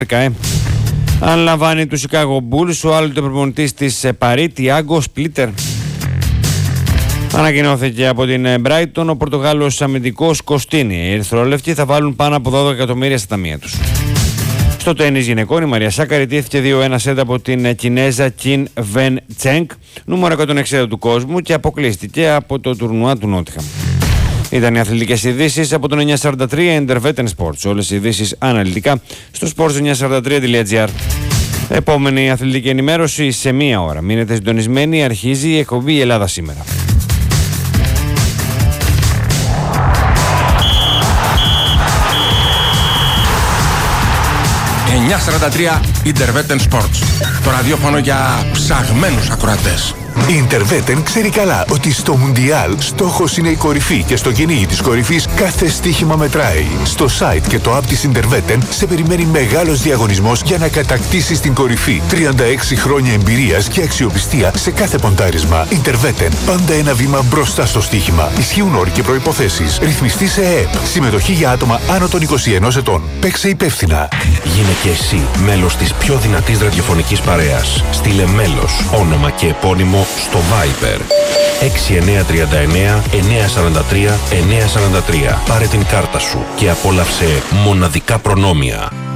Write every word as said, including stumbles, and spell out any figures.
Ε. Αναλαμβάνει του Chicago Bulls ο άλλοτε προπονητής της Παρί, Τιάγκο Σπλίτερ. Ανακοινώθηκε από την Brighton ο Πορτογάλος αμυντικός Κωστίνη. Οι ερυθρόλευτοι θα βάλουν πάνω από δώδεκα εκατομμύρια στα ταμεία τους. Στο τένις γυναικών η Μαρία Σάκαρη τήθηκε δύο ένα σετ από την Κινέζα Κιν Βεν Τσένκ, νούμερο εκατόν εξήντα του κόσμου, και αποκλείστηκε από το τουρνουά του Νότιχαμ. Ήταν οι αθλητικές ειδήσεις από τον εννιακόσια σαράντα τρία Intervetten Sports. Όλες οι ειδήσεις αναλυτικά στο sports εννιακόσια σαράντα τρία τελεία τζι άρ. Επόμενη αθλητική ενημέρωση σε μία ώρα. Μείνετε συντονισμένοι, αρχίζει η εκπομπή η Ελλάδα σήμερα. εννιακόσια σαράντα τρία Intervetten Sports. Το ραδιόφωνο για ψαγμένους ακροατές. Η Intervetten ξέρει καλά ότι στο Μουντιάλ στόχος είναι η κορυφή και στο κυνήγι της κορυφής κάθε στοίχημα μετράει. Στο site και το app της Intervetten σε περιμένει μεγάλος διαγωνισμός για να κατακτήσεις την κορυφή. τριάντα έξι χρόνια εμπειρίας και αξιοπιστία σε κάθε ποντάρισμα. Intervetten, πάντα ένα βήμα μπροστά στο στοίχημα. Ισχύουν όροι και προϋποθέσεις. Ρυθμιστή σε ΕΕΠ. Συμμετοχή για άτομα άνω των είκοσι ενός ετών. Παίξε υπεύθυνα. Γίνε και εσύ μέλος της πιο δυνατής ραδιοφωνικής παρέας. Στείλε μέλος, όνομα και επώνυμο στο Viber έξι εννιά τρία εννιά εννιά σαράντα τρία εννιά σαράντα τρία. Πάρε την κάρτα σου και απόλαυσε μοναδικά προνόμια.